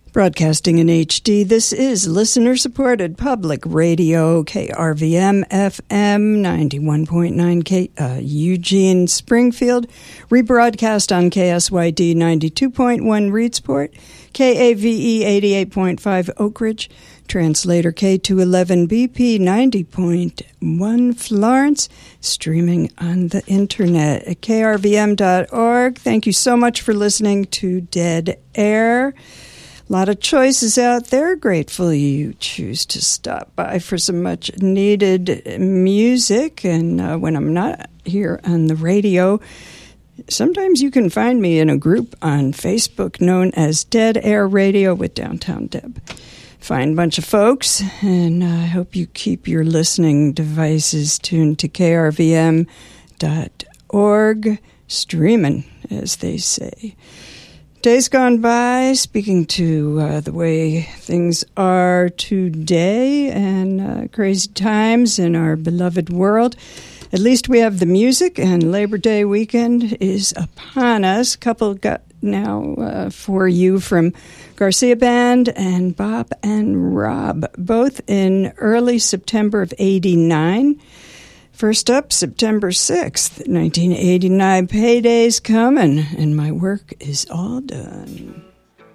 Broadcasting in HD, this is listener-supported public radio, KRVM FM 91.9 Eugene, Springfield, rebroadcast on KSYD 92.1 Reedsport, KAVE 88.5 Oak Ridge, translator K211BP 90.1 Florence, streaming on the internet at krvm.org. Thank you so much for listening to Dead Air. A lot of choices out there. Grateful you choose to stop by for some much-needed music. And when I'm not here on the radio, sometimes you can find me in a group on Facebook known as Dead Air Radio with Downtown Deb. Fine bunch of folks, and I hope you keep your listening devices tuned to krvm.org, streaming, as they say. Days gone by, speaking to the way things are today and crazy times in our beloved world. At least we have the music, and Labor Day weekend is upon us. A couple got now for you from Garcia Band and Bob and Rob, both in early September of '89. First up, September 6th, 1989, payday's coming, and my work is all done.